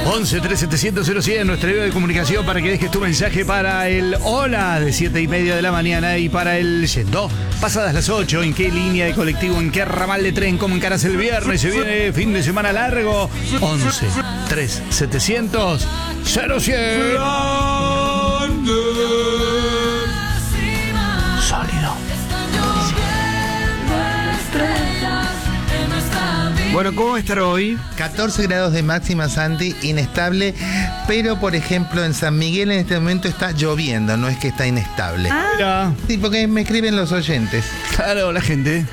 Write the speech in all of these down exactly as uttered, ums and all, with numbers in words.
once tres setecientos cero cien, nuestra vía de comunicación para que dejes tu mensaje para el hola de siete y media de la mañana y para el yendo. Pasadas las ocho, ¿en qué línea de colectivo, en qué ramal de tren, cómo encaras el viernes? Se viene fin de semana largo. once tres setecientos cero cien. Sólido. Bueno, ¿cómo va a estar hoy? catorce grados de máxima, Santi, inestable, pero por ejemplo en San Miguel en este momento está lloviendo, no es que está inestable. Ah. Mira. Sí, porque me escriben los oyentes. Claro, la gente.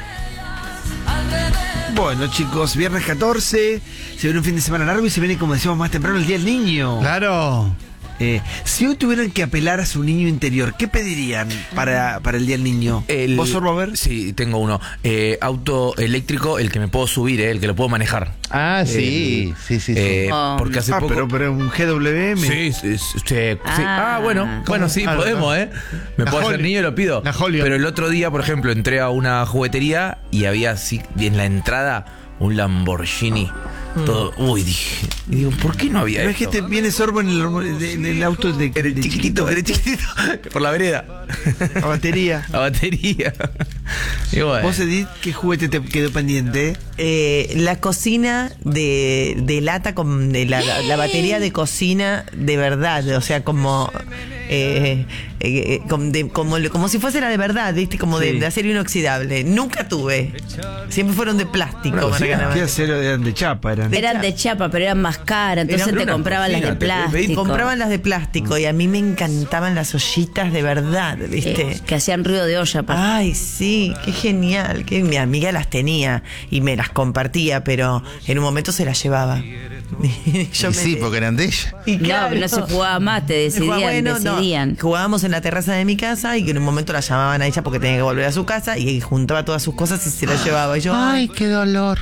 Bueno, chicos, viernes catorce, se viene un fin de semana largo y se viene, como decíamos más temprano, el Día del Niño. Claro. Eh, si hoy tuvieran que apelar a su niño interior, ¿qué pedirían para, para el Día del Niño? El, ¿Vos, Robert? Sí, tengo uno. Eh, auto eléctrico, el que me puedo subir, eh, el que lo puedo manejar. Ah, sí, El- sí, sí, sí. eh, Oh. Porque hace Ah, poco... pero, pero un G W M. Sí, sí, sí, sí. Ah. Ah, bueno, bueno, sí, Ah, podemos, ¿eh? Me la puedo hacer Holly. niño y lo pido. La Holly. Pero el otro día, por ejemplo, entré a una juguetería y había así, en la entrada, un Lamborghini. Todo. Uy, dije. Y digo, ¿por qué no había Pero es que esto? te viene sorbo en el, en el auto de, Era de chiquitito, era chiquitito. Por la vereda. a batería. La batería. Y bueno. ¿Vos, Edith, qué juguete te quedó pendiente? Eh, la cocina de, de lata con de la, la, la batería de cocina de verdad, o sea, como eh, eh, como, de- como, como si fuese la de verdad, ¿viste? Como de, Sí. de acero inoxidable. Nunca tuve. Siempre fueron de plástico. Una me cocina, regalaban. ¿qué hacer? Eran de chapa, eran. Eran de chapa, pero eran más caras, entonces Era te una compraban las de cocina, te- Y plástico. compraban las de plástico y a mí me encantaban las ollitas de verdad, ¿viste? Eh, que hacían ruido de olla. aparte. Ay, sí, qué genial. Que mi amiga las tenía y me las compartía, pero en un momento se las llevaba. Yo Y me- sí, porque eran de ella. Y No, claro, pero no se jugaba más, te decidían, Bueno, no, decidían. jugábamos en la terraza de mi casa y que en un momento la llamaban a ella porque tenía que volver a su casa y juntaba todas sus cosas y se las llevaba. Y yo, Ay, qué dolor.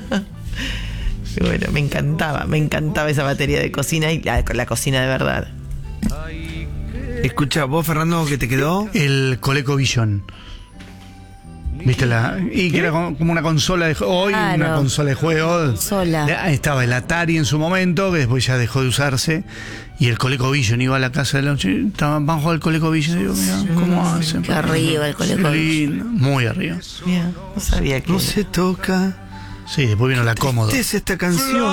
y bueno, me encantaba, me encantaba esa batería de cocina y la, la cocina de verdad. Escucha, vos, Fernando, ¿qué te quedó? El ColecoVision. ¿Viste la? Y que era como como una consola de juego. Hoy Claro. una consola de juego. Consola. Ahí estaba el Atari en su momento, que después ya dejó de usarse. Y el ColecoVision, iba a la casa de la noche, estaban bajo el ColecoVision. Y digo, mira, ¿cómo hacen? Qué arriba el ColecoVision. Lindo, muy arriba. Mira, no sabía que. No se toca. Sí, después vino la cómodo. ¿Qué es esta canción?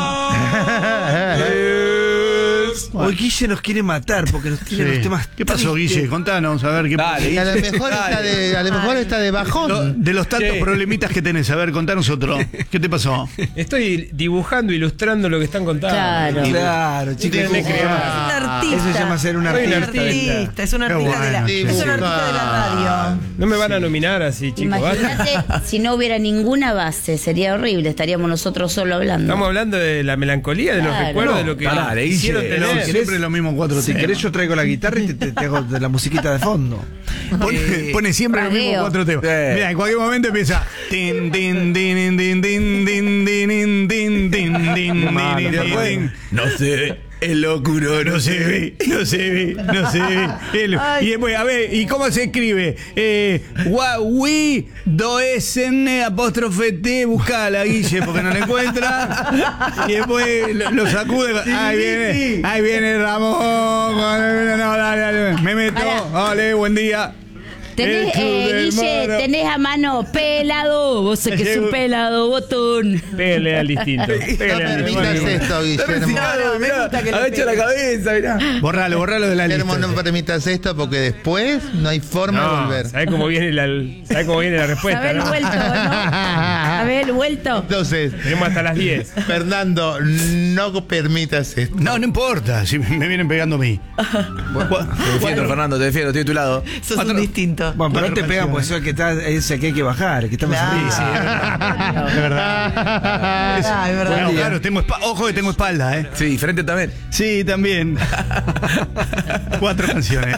Hoy Guille nos quiere matar porque nos tiene Sí. los temas. ¿Qué pasó, tristes. Guille? Contanos, a ver qué Dale. Y a lo mejor está de, a lo mejor está de Lo- bajón. de los tantos Sí. problemitas que tenés, a ver, contanos otro. ¿Qué te pasó? Estoy dibujando, ilustrando lo que están contando. Claro. Claro, chicos. Tienen que crear. Es un artista. Eso se llama ser un Soy un artista. artista, es un Qué artista de la, bueno, es un che. artista de la radio. No me van a nominar así, chicos. ¿vale? Imagínate si no hubiera ninguna base, sería horrible, estaríamos nosotros solo hablando. Estamos hablando de la melancolía, de los Claro. recuerdos, No, de lo que pará, le hicieron hice- tener. no, No, siempre lo mismo cuatro Si temas. querés, yo traigo la guitarra y te, te- te hago de la musiquita de fondo. Pone, Eh, pone siempre los mismos Ragueo. cuatro temas. Sí. Mira, en cualquier momento empieza. Tin, tin, tin, tin, tin, tin, tin, tin, tin, tin, tin, malo, tin, después. tin. No sé. El locuro no se ve, no se ve, no se ve. El- y después, a ver, ¿y cómo se escribe? Eh, wa, wi, do, s, n, apóstrofe t, buscala, Guille, porque no la encuentra. Y después lo, lo sacude. Ahí viene, ahí viene Ramón. No, dale, dale, me meto. Pará. Dale, buen día. Tenés, El club eh, del Guille, mono. tenés a mano pelado. Vos sé que es un pelado, botón. Pégale al distinto. No Pégale al permitas distinto. esto, Guillermo. No, me gusta que le Agacha la pegue. cabeza, mirá. Borralo, borralo de la Guillermo, lista. no permitas esto porque después no hay forma de No, volver. ¿sabés cómo viene la, ¿sabés cómo viene la A respuesta? ver el no? vuelto, ¿no? A ver el vuelto. Entonces, Tenemos hasta las diez. Fernando, no permitas esto. No, no importa, si me vienen pegando a mí. Te defiendo, Fernando, te defiendo, estoy a tu lado. Sos un distinto. Bueno, pero no te Cuatro pegan porque eso es el que está, es el que hay que bajar, el que está más Claro. arriba. De verdad. Ah, es verdad. Bueno, claro, tengo espa- ojo que tengo espalda, ¿eh? Sí, frente también. Sí, también. Cuatro canciones.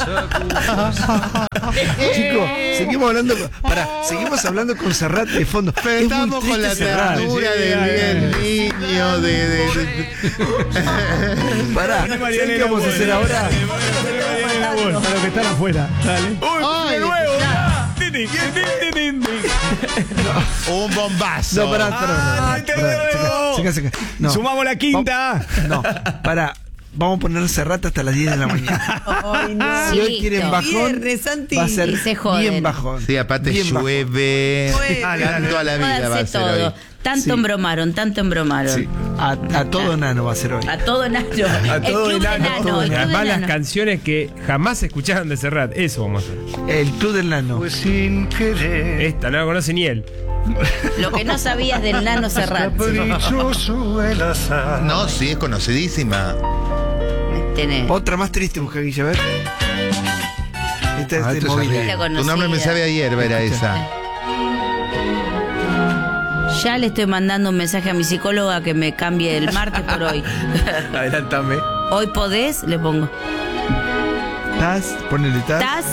Chicos, seguimos hablando. Para, seguimos hablando con Serrat de fondo. Pero Es muy estamos con la triste Serrat. ternura sí, del ay, bien ay. niño, de, de, de- Pará, Poné ¿sabés Marianela qué vamos a Bueno. hacer ahora? Poné Marianela Bueno, para los que están afuera. Dale. ¡Ay! nuevo! Un bombazo. No, pará, pará. Ah, te pará, veo. saca, saca, saca. No. Sumamos la quinta. No, pará. Vamos a poner Serrat hasta las diez de la mañana. Ay, no. Si hoy Listo. quieren bajón, Viernes, Santi. va a ser Y se joden. bien bajón. Sí, aparte Bien bajón. llueve. Llueve. Tanto a la vida va a Jodanse ser todo. hoy. Tanto Sí. embromaron, tanto embromaron. Sí. A, a todo nano va a ser hoy. A todo enano. A todo el club enano. de enano, el club Además, de las enano. canciones que jamás escucharon de Serrat. Eso vamos a hacer. El club del nano. Esta no la conoce ni él. Lo que no sabías del nano Serrat. No, sí, es conocidísima. Tenés. Otra más triste, busca Guille, a ver. Esta es Ah, de esto es móvil. horrible. La conocida. Tu nombre me sabe a hierba, era esa. Ya le estoy mandando un mensaje a mi psicóloga que me cambie el martes por hoy. Adelántame. Hoy podés, le pongo. Taz, ponele Taz. ¿Estás?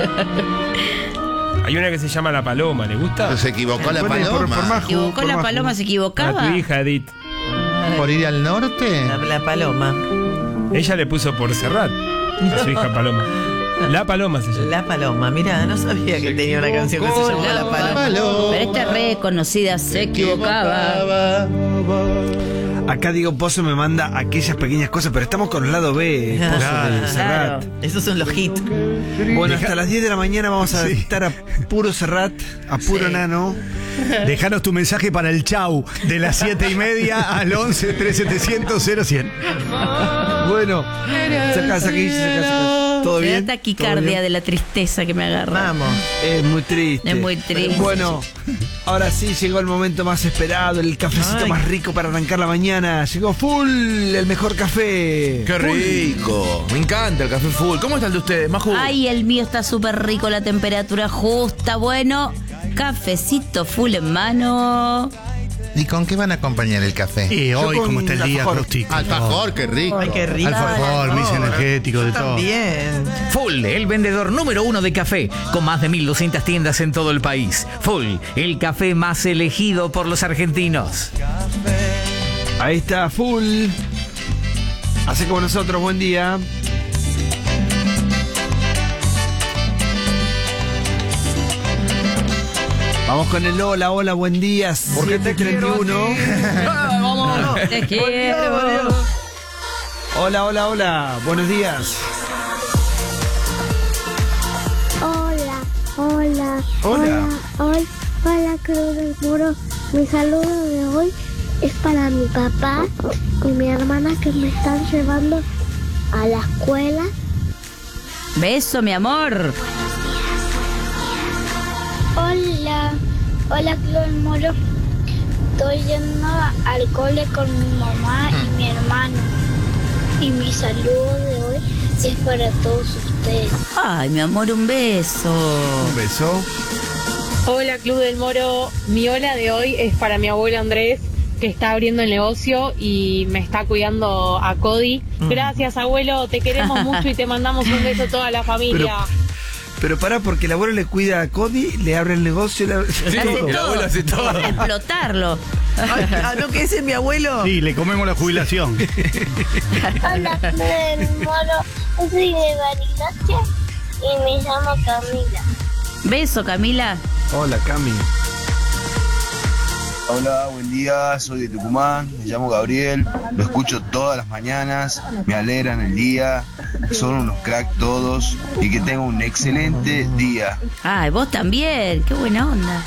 Hay una que se llama La Paloma, ¿le gusta? Se equivocó la Ponele por- por paloma. más- ¿Se equivocó por la más paloma? ¿Se A equivocaba? tu hija, Edith. ¿Por ir al norte? La, la paloma. Ella le puso por Serrat a su hija Paloma. La Paloma se llama. La paloma. Mira, no sabía que tenía una canción que se llamaba La paloma. Paloma. Pero esta re conocida se equivocaba. Acá Diego Pozo me manda aquellas pequeñas cosas, pero estamos con el lado B, Pozo, Claro, de Serrat. claro. Esos son los hits. Bueno, hasta las diez de la mañana vamos a estar a puro Serrat, a puro Sí. nano. Déjanos tu mensaje para el chau de las siete y media al once tres setecientos cero cien. Bueno, saca, saca, Guille, saca, saca. ¿Todo Me da bien? ¿Todo taquicardia bien? de la tristeza que me agarra. Vamos. Es muy triste. Es muy triste. Bueno, ahora sí llegó el momento más esperado, el cafecito Ay. más rico para arrancar la mañana. Llegó Full, el mejor café. Qué rico. Me encanta el café full. ¿Cómo está el de ustedes? Más jugo. Ay, el mío está súper rico, la temperatura justa. Bueno, cafecito full en mano. ¿Y con qué van a acompañar el café? Y Yo hoy, con como está el día, alfajor. rústico. Alfajor, qué rico. Ay, qué rico. Alfajor, mis energéticos, de todo. También. Full, el vendedor número uno de café, con más de mil doscientas tiendas en todo el país. Full, el café más elegido por los argentinos. Ahí está, Full. Hace como nosotros, buen día. Vamos con el hola, hola, buen día. siete treinta y uno. Vamos, te quiero. Hola, hola, hola. Buenos días. Hola, hola, Hola. hola, hola, hola, Cruz del Muro. Mi saludo de hoy es para mi papá y mi hermana que me están llevando a la escuela. Beso, mi amor. Hola, hola, Cruz del Muro. Estoy yendo al cole con mi mamá y mi hermano. Y mi saludo de hoy es para todos ustedes. Ay, mi amor, un beso. Un beso. Hola Club del Moro, mi hola de hoy es para mi abuelo Andrés que está abriendo el negocio y me está cuidando a Cody. Gracias abuelo, te queremos mucho y te mandamos un beso a toda la familia. Pero pará, porque el abuelo le cuida a Cody, le abre el negocio. Le... Hace el todo. abuelo hace todo. Para explotarlo. Ay, ah, no, que ese es mi abuelo. Sí, le comemos la jubilación. Hola, Club del Moro. Yo soy de Bariloche y me llamo Camila. Beso, Camila. Hola, Cami. Hola, buen día, soy de Tucumán, me llamo Gabriel, lo escucho todas las mañanas, me alegran el día, son unos crack todos y que tengan un excelente día. Ay, vos también. Qué buena onda.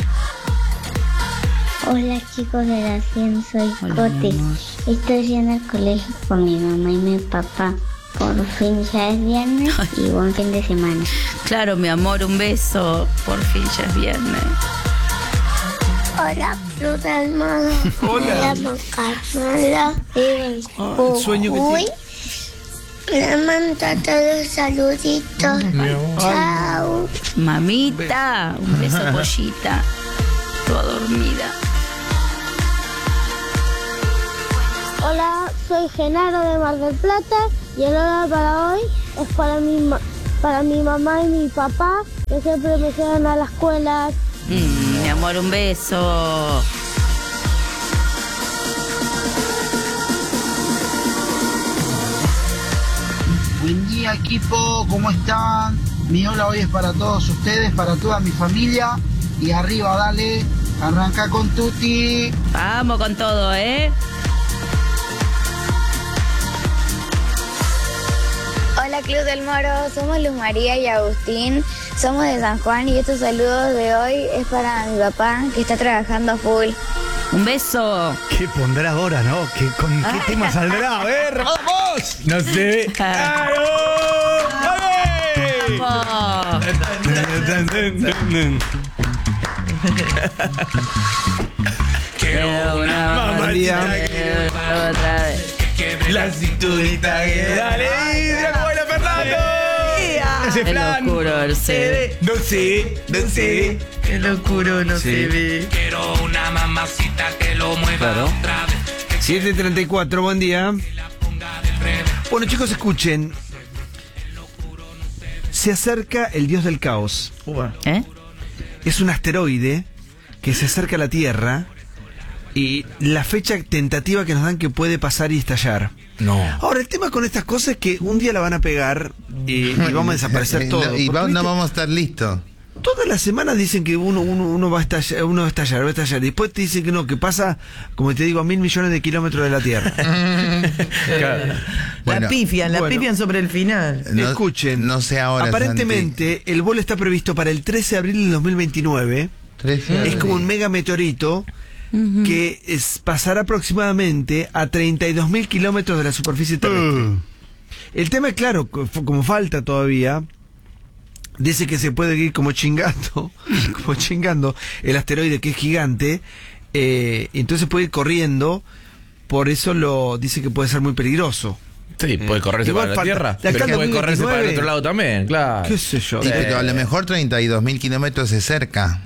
Hola chicos de la cien, soy Hola, Cote. mi amor. Estoy yendo al colegio con mi mamá y mi papá. Por fin ya es viernes y buen fin de semana. Claro, mi amor, un beso. Por fin ya es viernes. Hola, Club del Moro. Hola. Me llamo Carmela. Vivo en Ah, el sueño que Jujuy. Le mando todos saluditos. Chao. Mamita, un beso, pollita. Toda dormida. Hola, soy Genaro de Mar del Plata y el hola para hoy es para mi, ma- para mi mamá y mi papá que siempre me llevan a la escuela. Mm, mi amor, un beso. Buen día equipo, ¿cómo están? Mi hola hoy es para todos ustedes, para toda mi familia. Y arriba, dale, arranca con Tuti. Vamos con todo, ¿eh? Hola Club del Moro, somos Luz María y Agustín, somos de San Juan y estos saludos de hoy es para mi papá que está trabajando a full. Un beso. ¿Qué pondrá ahora, no? ¿Qué, ¿Con qué tema saldrá? A ver, vamos. No se ve. ¡Claro! Vamos. Quiero una mamacita que otra vez. La cinturita que dale, ¡buena Fernando! Ese El plan. oscuro no se ve. No sé, no sé. El oscuro no se ve. Quiero una mamacita que lo mueva Claro. otra vez. siete treinta y cuatro, buen día. Bueno, chicos, escuchen. Se acerca el dios del caos. ¿Eh? Es un asteroide que se acerca a la Tierra y la fecha tentativa que nos dan que puede pasar y estallar. No. Ahora, el tema con estas cosas es que un día la van a pegar y, y vamos a desaparecer todo. No, y Porque, va- no ¿viste? vamos a estar listos. Todas las semanas dicen que uno, uno, uno va a estallar, uno va a estallar, va a estallar. Después te dicen que no, que pasa, como te digo, a mil millones de kilómetros de la Tierra. La Bueno, pifian, la bueno. pifian sobre el final. No- Escuchen, no sé ahora, aparentemente el vuelo está previsto para el trece de abril del dos mil veintinueve. trece Es como un mega meteorito que es, pasará aproximadamente a treinta y dos mil kilómetros de la superficie terrestre. Uh. El tema es claro, co- como falta todavía, dice que se puede ir como chingando, como chingando el asteroide que es gigante, eh, entonces puede ir corriendo, por eso lo dice que puede ser muy peligroso. Sí, puede correrse Igual para la falta- Tierra, de acá pero al puede correrse para el dos mil veintinueve. otro lado también, claro. ¿Qué sé yo? Y pero a lo mejor treinta y dos mil kilómetros es cerca.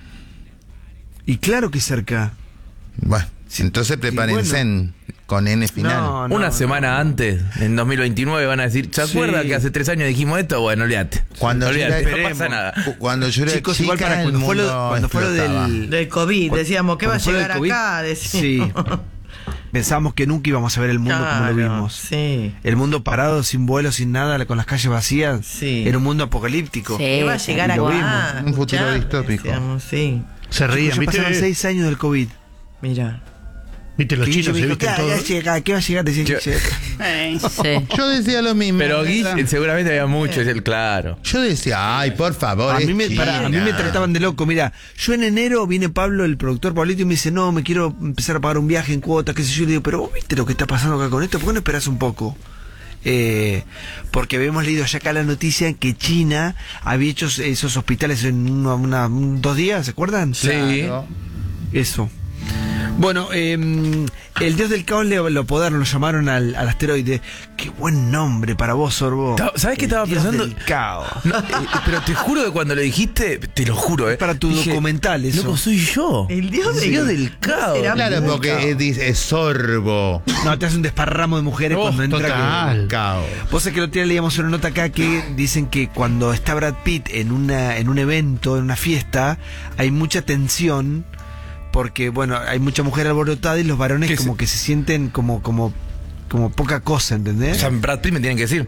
Y claro que cerca. Bueno, entonces prepárense en- con N final. No, no, Una no. semana antes, en dos mil veintinueve, van a decir, ¿se Sí. acuerda que hace tres años dijimos esto? Bueno, olvídate. Cuando yo olvídate, era- no pasa nada. Cu- Cuando yo era Chicos, chica, igual para el cuando fue lo, mundo cuando fue lo explotaba. del... Del COVID, decíamos, ¿qué va a cuando fue lo llegar del COVID, acá? Sí. Decíamos. Pensábamos que nunca íbamos a ver el mundo como Claro, lo vimos. Sí. El mundo parado, sin vuelo, sin nada, con las calles vacías. Sí. Era un mundo apocalíptico. Sí. ¿Qué va a llegar Y lo acá? vimos. Un futuro Ya, distópico. decíamos, sí. Se ríen, Ya pasaron ¿viste? seis años del COVID. Mira. ¿Viste? Los Que chinos Guille se me dijo, visten ¿qué, todos. va a llegar? ¿Qué va a llegar? Decía Yo- Guille. Sí. Yo decía lo mismo. Pero Guille, seguramente había mucho, es el claro. Yo decía, ay, por favor. A es mí, me, China. pará, a mí me trataban de loco. Mira, yo en enero viene Pablo, el productor Pablito, y me dice, no, me quiero empezar a pagar un viaje en cuota, qué sé yo. Y le digo, pero vos viste lo que está pasando acá con esto, ¿por qué no esperás un poco? Eh, porque habíamos leído ya acá la noticia que China había hecho esos hospitales en una, una- un- dos días, ¿se acuerdan? Sí. Claro. Eso. Bueno, eh, el dios del caos le, lo apodaron, lo llamaron al, al asteroide. Qué buen nombre para vos, Sorbo. Ta- ¿Sabés qué El estaba dios pensando? del caos. No, eh, pero te juro que cuando lo dijiste, te lo juro, ¿eh? Para tu documental, eso. Loco, soy yo. El dios, El dios del caos. ¿Será? Claro, Del porque caos. es, dice, es sorbo. No, te hace un desparramo de mujeres Oh, cuando entra. total. con- Caos. Vos sabés que el otro día leíamos una nota acá que dicen que cuando está Brad Pitt en una en un evento, en una fiesta, hay mucha tensión porque, bueno, hay mucha mujer alborotada y los varones ¿Qué como se- que se sienten como como como poca cosa, ¿entendés? O sea, Brad Pitt me tienen que decir.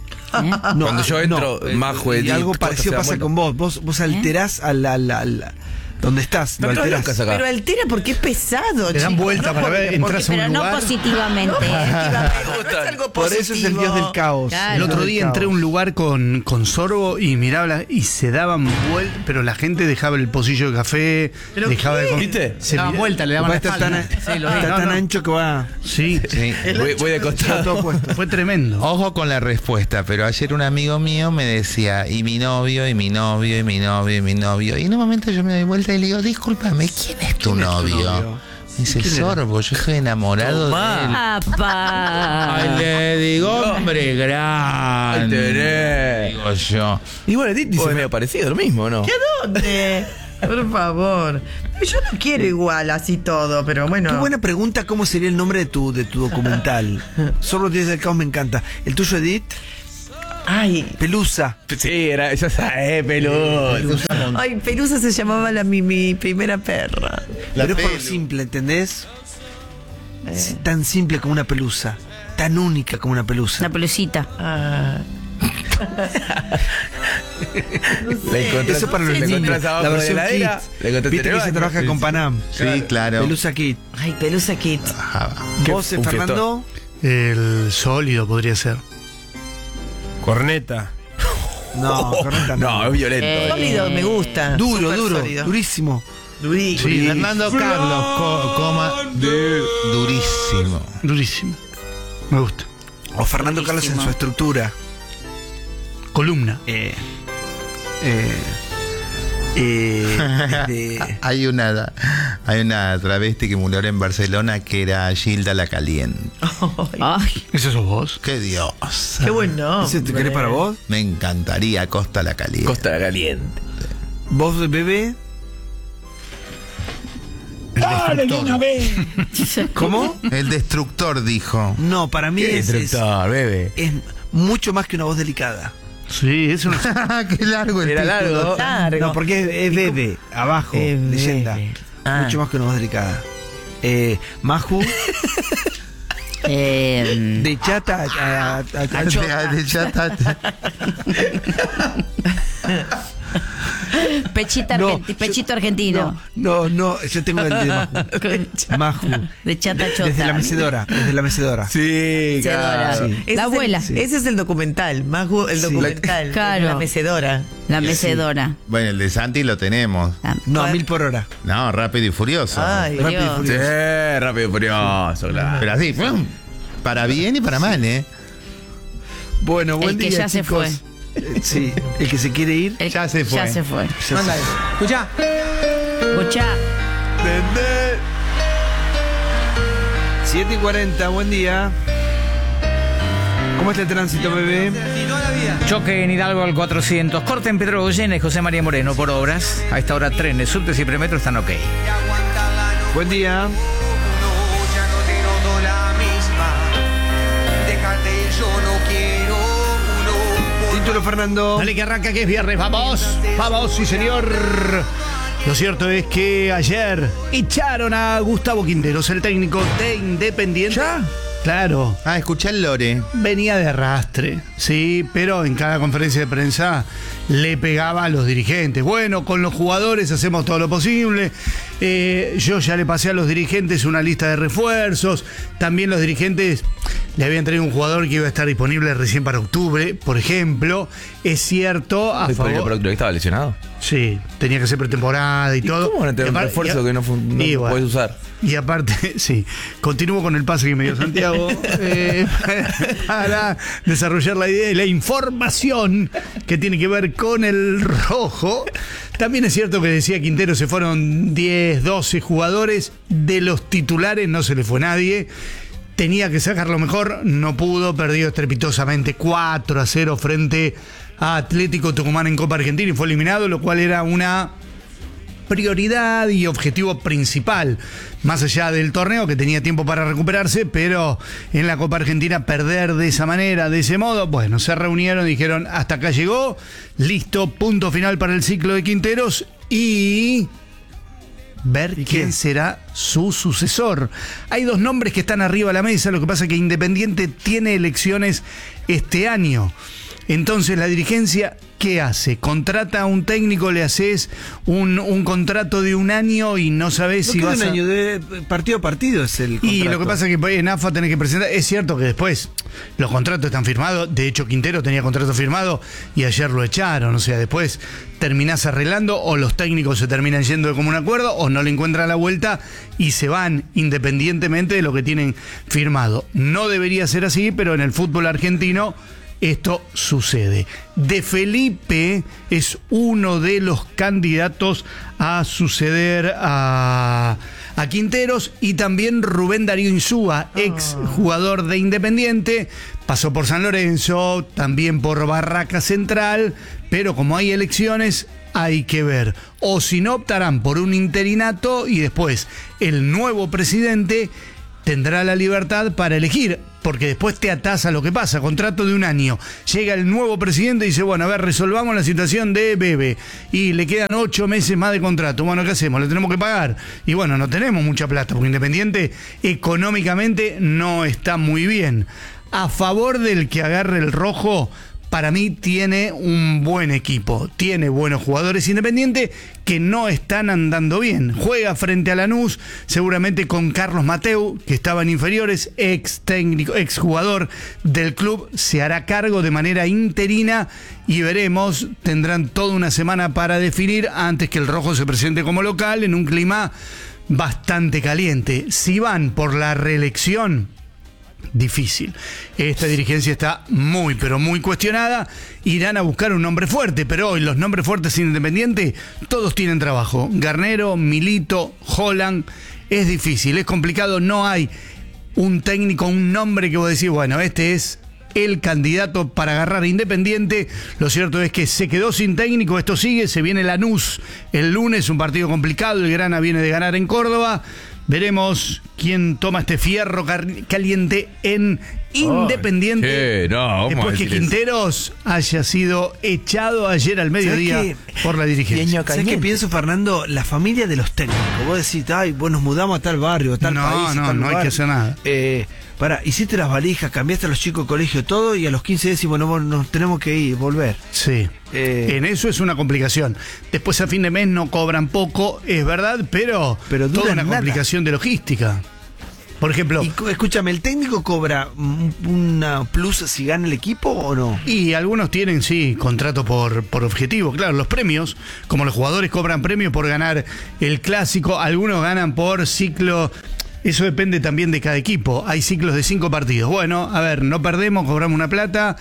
No, cuando yo entro, eh, Majo, y Edith, algo todas parecido se dan pasa vuelta. con vos. Vos vos alterás a la, la, la- donde estás, No, lo estás alterás. loca acá. Pero altera porque es pesado, Te dan chicos. vuelta No para porque- ver, entras a un Pero no lugar. positivamente. No, es algo Por eso es el dios del caos. Claro. El otro Dios día del entré a caos. un lugar con, con Sorbo y miraba la- y se daban vueltas, pero la gente dejaba el pocillo de café, ¿Pero dejaba qué? de ¿Viste? Se daban vuelta, le daban la Está tan, espalda. Sí, lo vi. está No, tan no. ancho que va. Sí, Sí. Voy, voy de Está costado. todo puesto. fue tremendo. Ojo con la respuesta, pero ayer un amigo mío me decía, y mi novio, y mi novio, y mi novio, y mi novio. Y en un momento yo me doy vuelta y le digo, discúlpame, ¿quién es tu novio? novio? Me dice, ¿Quién era? Sorbo, yo estoy enamorado Tomá. de él. ¡Apa! le digo, hombre Ahí grande. tenés. Digo yo. Igual Edith dice medio parecido, lo mismo, ¿no? ¿Qué dónde? Por favor. Yo no quiero igual así todo, pero bueno. Qué buena pregunta, ¿cómo sería el nombre de tu, de tu documental? Solo los días del caos me encanta. ¿El tuyo, Edith? Ay, Pelusa. Sí, era, ya sabes, peludo. ay, Pelusa se llamaba la, mi, mi primera perra. La Pero es por lo pelu. simple, ¿entendés? Es tan simple como una pelusa. Tan única como una pelusa. Una pelucita. Ah, Le encontrás, Eso para los le niños. encontrás abajo La de versión la heladera, Kit. le encontrás Viste en el que se baño. trabaja con Panam. Sí, claro. Pelusa Kit. Ay, Pelusa Kit. ¿Vos, eh, un Fernando? El sólido podría ser. Corneta. No, correcta No, es violento. Eh, Sólido, me gusta. Duro, Súper duro, sólido. durísimo. Durísimo. Sí. Fernando Carlos, co- coma, durísimo. Durísimo. Me gusta. O Fernando Carlos en su estructura. Columna. Eh, eh, eh, de- Hay una hay una travesti que murió en Barcelona que era Gilda la Caliente. Ay, ¿Ese sos vos? ¡Qué Dios! Qué buen nombre. ¿Ese te querés para vos? Me encantaría Costa la Caliente. Costa Caliente. ¿Vos, bebé? ¿Cómo? El destructor dijo. No, para mí ¿Qué es, es, destructor, bebé? es mucho más que una voz delicada. Sí, es una. ¡Qué largo el Era título! largo. Largo. No, porque es, es bebé, abajo, Es leyenda. bebé. Ah. Mucho más que una voz delicada. Eh, Maju, eh, de chata a, a- a- De- de chata. pechita No, argenti- yo- pechito argentino. No, no, yo tengo el de Maju. Maju. De chata chota. Desde la mecedora, desde la mecedora. Sí, Mecedora. claro. Sí. Ese La es el- abuela. Ese es el documental. Maju, el Sí. documental. Claro. La mecedora. La mecedora. Bueno, el de Santi lo tenemos. Ah, No, a mil por hora. No, rápido y furioso. Ay, Rápido y Dios. furioso. Sí, rápido y furioso, claro. Pero así, ¡pum! Para bien y para mal, ¿eh? Bueno, buen El que día, ya se chicos. fue. Eh, Sí, el que se quiere ir. el- Ya se fue. Ya se fue. ya se fue. Escucha. Escuchá. siete y cuarenta, buen día. ¿Cómo está el tránsito, bebé? Choque en Hidalgo al cuatrocientos. Corte en Pedro Goyena y José María Moreno por obras. A esta hora trenes, subtes y premetro están ok. Buen día. Título, Fernando. Dale que arranca que es viernes, vamos, vamos, sí señor. Lo cierto es que ayer echaron a Gustavo Quinteros, el técnico de Independiente. ¿Ya? Claro, Ah, escuchá el Lore. venía de arrastre, sí, pero en cada conferencia de prensa le pegaba a los dirigentes. Bueno, con los jugadores hacemos todo lo posible. Eh, yo ya le pasé a los dirigentes una lista de refuerzos. También los dirigentes le habían traído un jugador que iba a estar disponible recién para octubre, por ejemplo. Es cierto, a ¿Por qué? favor. ¿Pero que estaba lesionado? Sí, tenía que ser pretemporada y, ¿Y todo. cómo van a tener Y un apar- refuerzo y a- que no, fun- no y lo bueno, puedes usar? Y aparte, sí, continúo con el pase que me dio Santiago eh, para desarrollar la idea y la información que tiene que ver con el rojo. También es cierto que decía Quintero, se fueron diez, doce jugadores, de los titulares no se le fue nadie. Tenía que sacar lo mejor, no pudo, perdió estrepitosamente cuatro a cero frente a Atlético Tucumán en Copa Argentina y fue eliminado, lo cual era una prioridad y objetivo principal, más allá del torneo que tenía tiempo para recuperarse, pero en la Copa Argentina perder de esa manera, de ese modo, bueno, se reunieron, dijeron hasta acá llegó, listo, punto final para el ciclo de Quinteros y ver quién quién? será su sucesor. Hay dos nombres que están arriba de la mesa, lo que pasa es que Independiente tiene elecciones este año. Entonces la dirigencia, ¿qué hace? Contrata a un técnico, le haces un, un contrato de un año y no sabes No si queda vas un a... año de partido a partido es el Y contrato. lo que pasa es que en AFA tenés que presentar. Es cierto que después los contratos están firmados. De hecho, Quintero tenía contrato firmado y ayer lo echaron. O sea, después terminás arreglando o los técnicos se terminan yendo de común acuerdo o no le encuentran la vuelta y se van independientemente de lo que tienen firmado. No debería ser así, pero en el fútbol argentino esto sucede. De Felipe es uno de los candidatos a suceder a, a Quinteros y también Rubén Darío Insúa, ex jugador de Independiente, pasó por San Lorenzo, también por Barraca Central, pero como hay elecciones hay que ver. O si no, optarán por un interinato y después el nuevo presidente tendrá la libertad para elegir, porque después te atás a lo que pasa, contrato de un año, llega el nuevo presidente y dice, bueno, a ver, resolvamos la situación de Bebe, y le quedan ocho meses más de contrato, bueno, ¿qué hacemos? ¿Le tenemos que pagar? Y bueno, no tenemos mucha plata, porque Independiente económicamente no está muy bien. A favor del que agarre el rojo, para mí tiene un buen equipo, tiene buenos jugadores. Independiente que no están andando bien. Juega frente a Lanús, seguramente con Carlos Mateu, que estaba en inferiores, ex técnico, ex jugador del club, se hará cargo de manera interina y veremos, tendrán toda una semana para definir antes que el Rojo se presente como local en un clima bastante caliente. Si van por la reelección, difícil. Esta dirigencia está muy, pero muy cuestionada. Irán a buscar un nombre fuerte, pero hoy los nombres fuertes Independiente, todos tienen trabajo. Garnero, Milito, Holland. Es difícil, es complicado. No hay un técnico, un nombre que vos decís, bueno, este es el candidato para agarrar a Independiente. Lo cierto es que se quedó sin técnico, esto sigue, se viene Lanús el lunes, un partido complicado, el Grana viene de ganar en Córdoba. Veremos quién toma este fierro caliente en Independiente. Oh, no, después que Quinteros haya sido echado ayer al mediodía por la dirigencia. ¿Sabes qué pienso, Fernando? La familia de los técnicos. Vos decís, ay, vos nos mudamos a tal barrio, a tal no, país. No, a tal no, no hay que hacer nada. Eh, Para, hiciste las valijas, cambiaste a los chicos de colegio, todo, y a los quince decís, bueno, nos tenemos que ir, volver. Sí. Eh, en eso es una complicación. Después a fin de mes no cobran poco, es verdad, pero, pero toda una nada. complicación de logística. Por ejemplo... Y, escúchame, ¿el técnico cobra una plus si gana el equipo o no? Y algunos tienen, sí, contrato por, por objetivo. Claro, los premios, como los jugadores cobran premios por ganar el clásico, algunos ganan por ciclo... Eso depende también de cada equipo. Hay ciclos de cinco partidos. Bueno, a ver, no perdemos, cobramos una plata,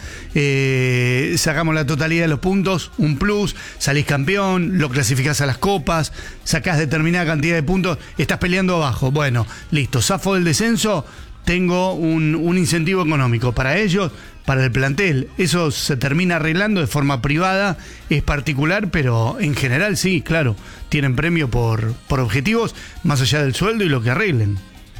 eh, sacamos la totalidad de los puntos, un plus, salís campeón, lo clasificás a las copas, sacás determinada cantidad de puntos, estás peleando abajo. Bueno, listo, zafo del descenso, tengo un, un incentivo económico para ellos, para el plantel. Eso se termina arreglando de forma privada, es particular, pero en general sí, claro, tienen premio por, por objetivos, más allá del sueldo y lo que arreglen.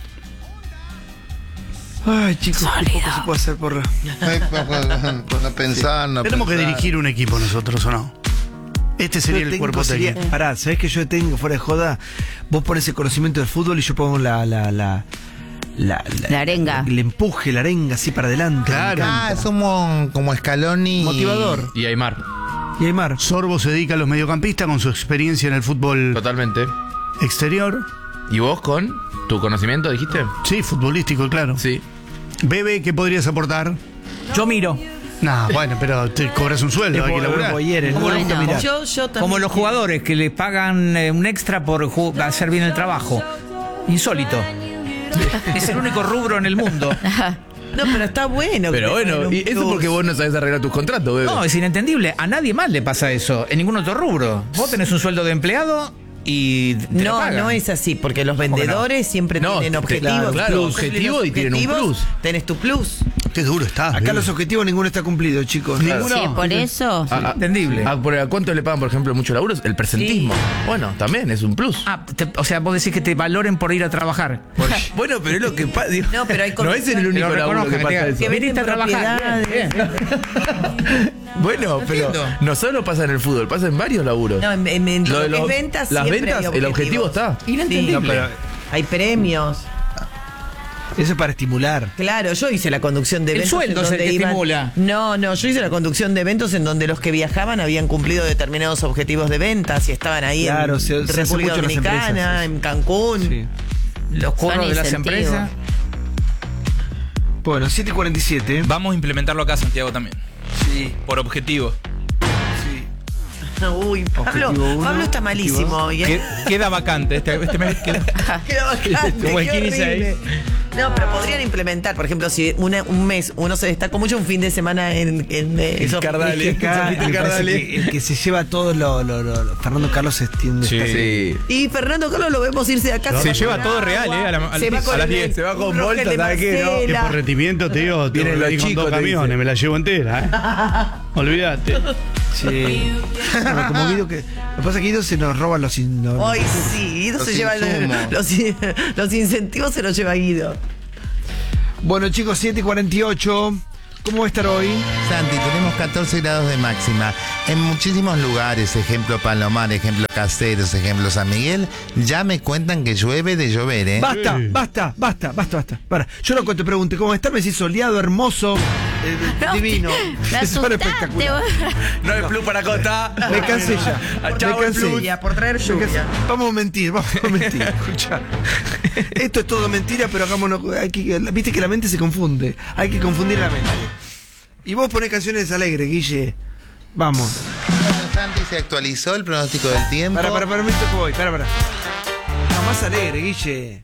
Ay, chicos, ¿qué se puede hacer por...? Ay, para, para pensar, no Tenemos pensar. que dirigir un equipo nosotros, ¿o no? Este sería el cuerpo técnico. Pará, ¿sabés que yo tengo fuera de joda? Vos pones el conocimiento del fútbol y yo pongo la... la, la La, la, la arenga. El empuje, la arenga así para adelante. Claro. Ah, es como, como Scaloni. Motivador. Y Aymar. Y Aymar. Sorbo se dedica a los mediocampistas con su experiencia en el fútbol Totalmente. exterior. ¿Y vos con tu conocimiento, dijiste? Sí, futbolístico, claro. Sí. Bebe, ¿qué podrías aportar? Yo miro. Nah, bueno, pero te cobras un sueldo, hay que laburar. Bueno, yo, yo también Como los jugadores que le pagan eh, un extra por ju- hacer bien el trabajo. Insólito. Es el único rubro en el mundo. No, pero está bueno. Pero que bueno, tengan un y eso plus. porque vos no sabés arreglar tus contratos, bebé. No, es inentendible. A nadie más le pasa eso. En ningún otro rubro. Vos tenés un sueldo de empleado y te lo No, pagan. no es así, porque los que no? vendedores siempre No, tienen te- objetivos. claro, claro, Tú cumples objetivo los y tienen un objetivos, plus. Tenés tu plus. Qué duro está. Acá Bebe. los objetivos ninguno está cumplido, chicos. Ninguno. Sí, por eso. Ah, ah, entendible. ah, por- ¿A cuánto le pagan, por ejemplo, muchos laburos? El presentismo. Bueno, también es un plus. Ah, te- o sea, vos decís que te valoren por ir a trabajar. Bueno, pero es lo que pasa. No, pero hay No es el único Pero laburo que reconozcan, pasa digan, eso. que viniste a trabajar. Bien, bien. Bueno, pero entiendo. no solo pasa en el fútbol, pasa en varios laburos. No, en, en- en Lo lo de que es los- ventas, las siempre ventas, hay el objetivo objetivos. está. Sí, Inentendible. no, pero hay premios. Eso es para estimular. Claro, yo hice la conducción de El eventos. sueldo en es el donde que iban- estimula. No, no, yo hice la conducción de eventos en donde los que viajaban habían cumplido determinados objetivos de ventas y estaban ahí Claro, en se- se hace República mucho en las Dominicana, empresas, en Cancún. Sí. Los curros Son de las incentivos. empresas. Bueno, siete y cuarenta y siete. Vamos a implementarlo acá, Santiago, también. Sí. Por objetivo. Uy, Pablo, Objetivo uno, Pablo está malísimo. Y- Que- queda vacante. Este, este mes queda. Queda bastante, Como el qué quince ahí. horrible. No, pero podrían implementar, por ejemplo, si una- un mes uno se destacó mucho, un fin de semana en, en eh, El esos- Cardale, acá, Sofía me parece Cardale. que el que se lleva todo lo, lo, lo- lo- Fernando Carlos se extiende. Sí. Y Fernando Carlos lo vemos irse a casa. Se con lleva el todo agua, real, ¿eh? A, la- a- se va con a las el- diez. Se va con un Rogel Volta, de ¿sabes qué? No? Que Marcela. por rendimiento te digo, Vienen te los con chicos, dos te camiones, dicen. me la llevo entera, ¿eh? Olvídate. Sí. Bueno, como Guido que. Lo que pasa es que Guido se nos roba los. in- los- Ay, sí, Guido Los se lleva el- insumos. los, los incentivos se los lleva Guido. Bueno, chicos, siete y cuarenta y ocho. ¿Cómo va a estar hoy? Santi, tenemos catorce grados de máxima. En muchísimos lugares, ejemplo Palomar, ejemplo Caseros, ejemplo San Miguel, ya me cuentan que llueve de llover, ¿eh? Basta, Sí. basta, basta, basta, basta. Para, yo lo que te pregunté, ¿cómo va a estar? Me decís soleado, hermoso. Eh, No, divino. me Son asustaste, espectaculares. vos. No hay plus para Costa. Me cansé ya. Chao, Me cansé. plus. Ya, por traer Me cansé. lluvia. Vamos a mentir, vamos a mentir. Escucha. Esto es todo mentira, pero hagámonos. Hay que, viste que la mente se confunde. Hay que confundir la mente. Y vos ponés canciones alegres, Guille. Vamos. Bueno, Santi, se actualizó el pronóstico del tiempo. Para, para, para, me que voy. Para, para. No, más alegre, Guille.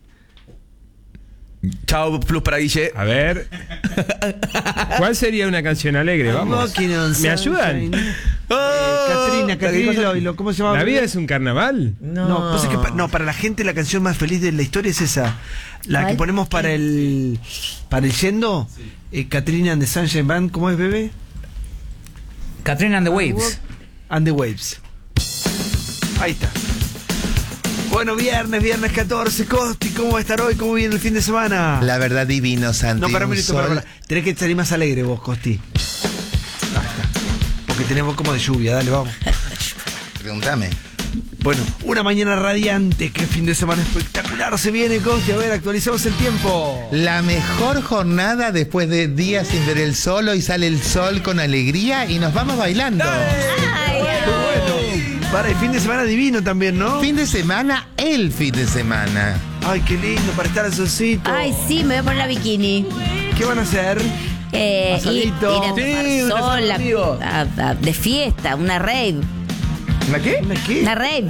Chao, plus para Guille. A ver. ¿Cuál sería una canción alegre? Vamos. ¿Me ayudan? Eh, Catrina, Catrina Loilo, ¿cómo se llama? ¿La vida es un carnaval? No, no, pues es que pa- no, para la gente la canción más feliz de la historia es esa. La ¿Cuál? que ponemos para el para el yendo, eh, Catrina and the Sunshine Band, ¿cómo es, bebé? Katrina and the Waves. And the Waves. Ahí está. Bueno, viernes, viernes catorce, Costi, ¿cómo va a estar hoy? ¿Cómo viene el fin de semana? La verdad, divino, Santi. No, para un un minuto, para, sol- para. Tenés que salir más alegre vos, Costi. Ahí está. Porque tenemos como de lluvia, dale, vamos. Pregúntame. Bueno, una mañana radiante, qué fin de semana espectacular se viene, Costi. A ver, actualizamos el tiempo. La mejor jornada después de días sin ver el sol. Hoy sale el sol con alegría y nos vamos bailando. Ay, Bueno, para el fin de semana divino también, ¿no? Fin de semana, el fin de semana. Ay, qué lindo para estar al solcito. ay, sí, me voy a poner la bikini. ¿Qué van a hacer? Eh, ir, Asadito. ir a tomar Sí, un sol, asado a- conmigo. a- a- de fiesta, una rave. ¿La qué? ¿La qué? Una rave.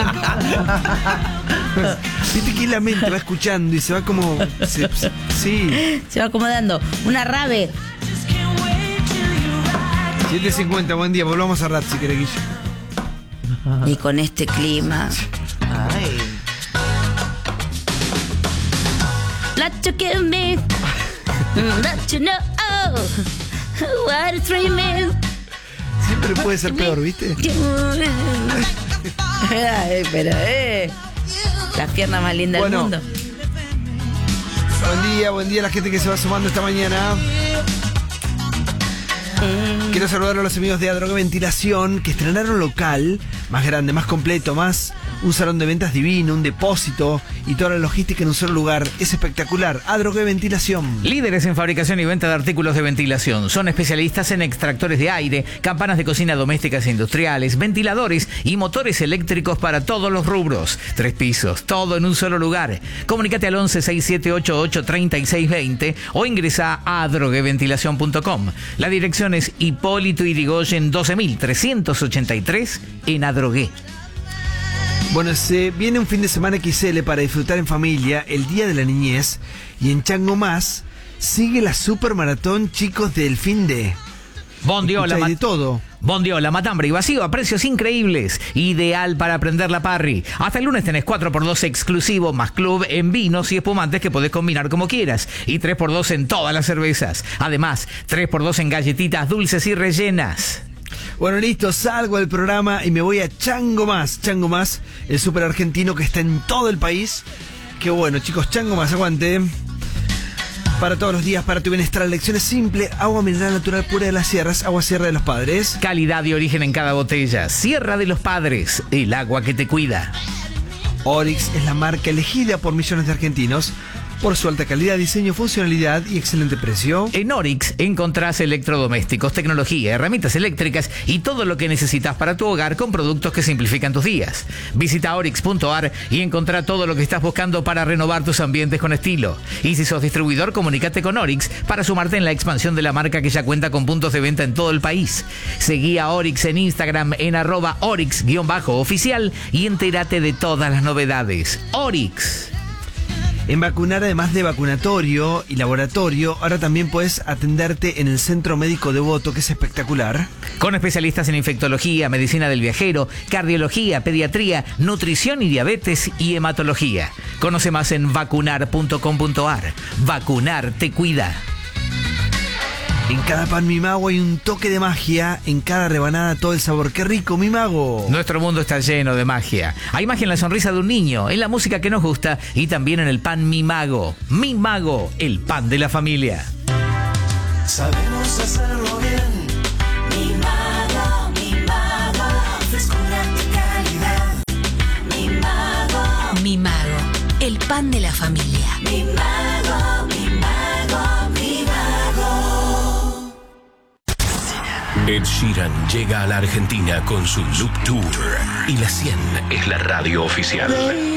Viste que la mente va escuchando y se va como... se- se- sí. Se va acomodando. Una rave. siete cincuenta, buen día. Volvamos a Rat si querés, Guille. Y con este clima. Ay. Let you give me. Let you know. What is dreaming. Siempre puede ser peor, ¿viste? Ay, pero, eh. La pierna más linda Bueno. del mundo. Buen día, buen día a la gente que se va sumando esta mañana. Quiero saludar a los amigos de Adrogué Ventilación que estrenaron local, más grande, más completo, más un salón de ventas divino, un depósito y toda la logística en un solo lugar. Es espectacular. Adrogué Ventilación. Líderes en fabricación y venta de artículos de ventilación. Son especialistas en extractores de aire, campanas de cocina domésticas e industriales, ventiladores y motores eléctricos para todos los rubros. Tres pisos, todo en un solo lugar. Comunícate al once sesenta y siete ochenta y ocho treinta y seis veinte o ingresa a adrogué ventilación punto com. La dirección es Hipólito Yrigoyen doce mil trescientos ochenta y tres en Adrogué. Bueno, se viene un fin de semana X L para disfrutar en familia, el Día de la Niñez, y en Chango Más sigue la super maratón Chicos del Fin de. Bondiola, Escuchá, y mat- de todo. Bondiola, matambre y vacío a precios increíbles. Ideal para aprender la parry. Hasta el lunes tenés cuatro por dos exclusivo más club en vinos y espumantes que podés combinar como quieras. Y tres por dos en todas las cervezas. Además, tres por dos en galletitas dulces y rellenas. Bueno, listo, salgo del programa y me voy a Chango Más. Chango Más, el súper argentino que está en todo el país. Qué bueno, chicos, Chango Más, aguante. Para todos los días, para tu bienestar, lecciones simple, agua mineral natural pura de las sierras, agua Sierra de los Padres. Calidad y origen en cada botella. Sierra de los Padres, el agua que te cuida. Oryx es la marca elegida por millones de argentinos por su alta calidad, diseño, funcionalidad y excelente precio. En Oryx encontrás electrodomésticos, tecnología, herramientas eléctricas y todo lo que necesitas para tu hogar con productos que simplifican tus días. Visita oryx punto a r y encontrá todo lo que estás buscando para renovar tus ambientes con estilo. Y si sos distribuidor, comunícate con Oryx para sumarte en la expansión de la marca que ya cuenta con puntos de venta en todo el país. Seguí a Oryx en Instagram en arroba oryx-oficial y entérate de todas las novedades. Oryx. En Vacunar, además de vacunatorio y laboratorio, ahora también puedes atenderte en el Centro Médico Devoto, que es espectacular. Con especialistas en infectología, medicina del viajero, cardiología, pediatría, nutrición y diabetes y hematología. Conoce más en vacunar punto com punto a r. Vacunar te cuida. En cada pan Mi Mago hay un toque de magia, en cada rebanada todo el sabor. ¡Qué rico, Mi Mago! Nuestro mundo está lleno de magia. Hay magia en la sonrisa de un niño, en la música que nos gusta y también en el pan Mi Mago. Mi Mago, el pan de la familia. Sabemos hacerlo bien. Mi Mago, Mi Mago, frescura y calidad. Mi Mago, Mi Mago, el pan de la familia. Mi Mago, Mi Mago, Mi Mago. Ed Sheeran llega a la Argentina con su Loop Tour y la cien es la radio oficial.